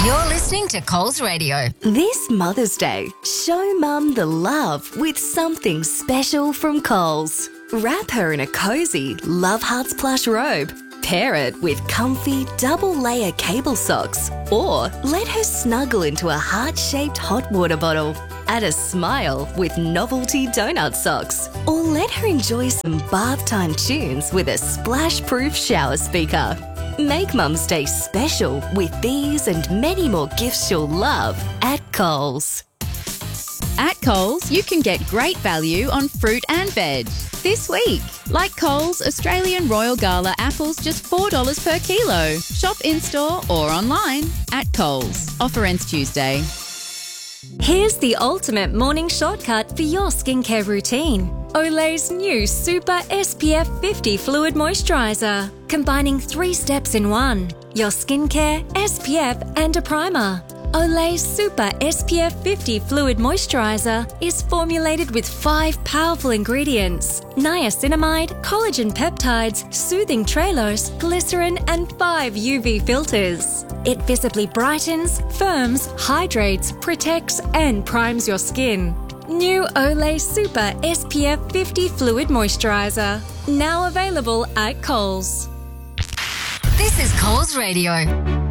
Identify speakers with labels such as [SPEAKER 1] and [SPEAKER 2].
[SPEAKER 1] You're listening to Coles Radio.
[SPEAKER 2] This Mother's Day, show Mum the love with something special from Coles. Wrap her in a cosy Love Hearts plush robe. Pair it with comfy double-layer cable socks, or let her snuggle into a heart-shaped hot water bottle. Add a smile with novelty donut socks, or let her enjoy some bath time tunes with a splash-proof shower speaker. Make Mum's Day special with these and many more gifts she'll love at Coles.
[SPEAKER 3] At Coles, you can get great value on fruit and veg. This week, like Coles, Australian Royal Gala apples just $4 per kilo. Shop in-store or online at Coles. Offer ends Tuesday.
[SPEAKER 4] Here's the ultimate morning shortcut for your skincare routine. Olay's new Super SPF 50 Fluid Moisturiser, combining 3 steps in one: your skincare, SPF and a primer. Olay's Super SPF 50 Fluid Moisturiser is formulated with 5 powerful ingredients: niacinamide, collagen peptides, soothing trailose, glycerin and 5 UV filters. It visibly brightens, firms, hydrates, protects and primes your skin. New Olay Super SPF 50 Fluid Moisturiser, now available at Coles.
[SPEAKER 1] This is Coles Radio.